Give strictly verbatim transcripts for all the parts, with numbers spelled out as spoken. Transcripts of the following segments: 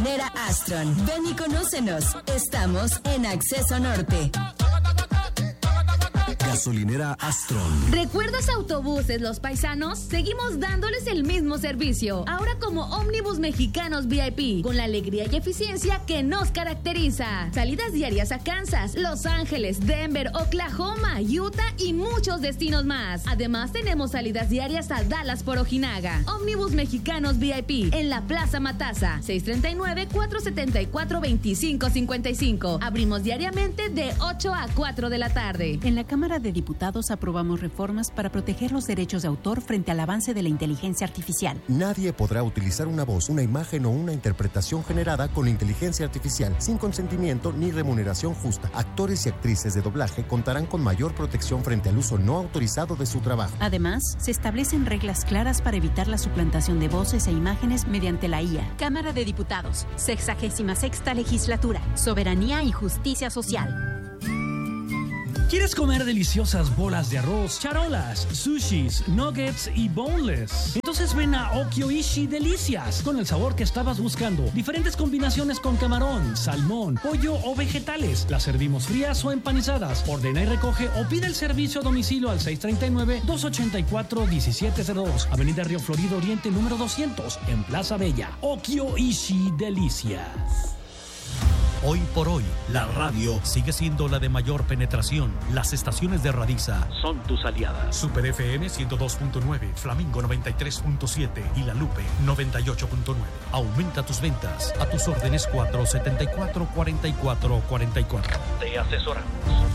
Gasolinera Astron. Ven y conócenos. Estamos en Acceso Norte. Gasolinera Astron. ¿Recuerdas Autobuses Los Paisanos? Seguimos dándoles el mismo servicio, ahora como ómnibus mexicanos V I P, con la alegría y eficiencia que nos caracteriza. Salidas diarias a Kansas, Los Ángeles, Denver, Oklahoma, Utah y muchos destinos más. Además tenemos salidas diarias a Dallas por Ojinaga. Ómnibus mexicanos V I P en la Plaza Mataza, seis tres nueve, cuatro siete cuatro, dos cinco cinco cinco. Abrimos diariamente de ocho a cuatro de la tarde. En la Cámara de Diputados aprobamos reformas para proteger los derechos de autor frente al avance de la inteligencia artificial. Nadie podrá utilizar una voz, una imagen o una interpretación generada con inteligencia artificial sin consentimiento ni remuneración justa. Actores y actrices de doblaje contarán con mayor protección frente al uso no autorizado de su trabajo. Además, se establecen reglas claras para evitar la suplantación de voces e imágenes mediante la I A. Cámara de Diputados, sexagésima sexta legislatura, soberanía y justicia social. ¿Quieres comer deliciosas bolas de arroz, charolas, sushis, nuggets y boneless? Entonces ven a Okyoishi Delicias, con el sabor que estabas buscando. Diferentes combinaciones con camarón, salmón, pollo o vegetales. Las servimos frías o empanizadas. Ordena y recoge o pide el servicio a domicilio al seis tres nueve, dos ocho cuatro, uno siete cero dos. Avenida Río Florido Oriente número doscientos, en Plaza Bella. Okyoishi Delicias. Hoy por hoy, la radio sigue siendo la de mayor penetración. Las estaciones de Radiza son tus aliadas. Super F M ciento dos punto nueve, Flamingo noventa y tres punto siete y La Lupe noventa y ocho punto nueve. Aumenta tus ventas. A tus órdenes cuatro setenta y cuatro, cuarenta y cuatro cuarenta y cuatro. Te asesoramos.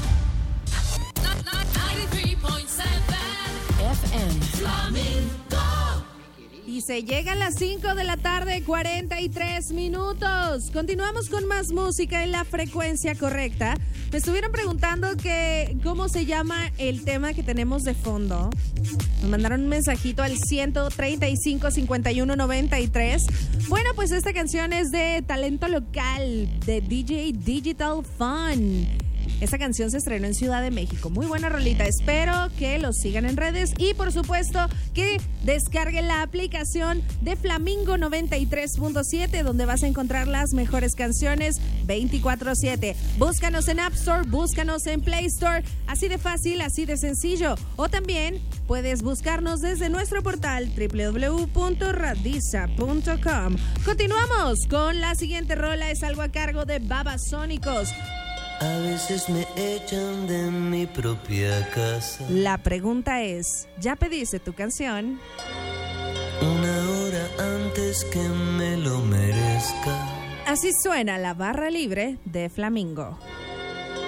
F M Flamingo. Y se llega a las cinco de la tarde, cuarenta y tres minutos. Continuamos con más música en la frecuencia correcta. Me estuvieron preguntando que cómo se llama el tema que tenemos de fondo. Nos mandaron un mensajito al ciento treinta y cinco, cincuenta y uno, noventa y tres. Bueno, pues esta canción es de talento local, de D J Digital Fun. Esta canción se estrenó en Ciudad de México. Muy buena rolita. Espero que los sigan en redes y, por supuesto, que descarguen la aplicación de Flamingo noventa y tres punto siete, donde vas a encontrar las mejores canciones veinticuatro siete. Búscanos en App Store, búscanos en Play Store. Así de fácil, así de sencillo. O también puedes buscarnos desde nuestro portal doble u doble u doble u punto radiza punto com. Continuamos con la siguiente rola. Es algo a cargo de Babasónicos. A veces me echan de mi propia casa. La pregunta es, ¿ya pediste tu canción? Una hora antes que me lo merezca. Así suena la barra libre de Flamingo.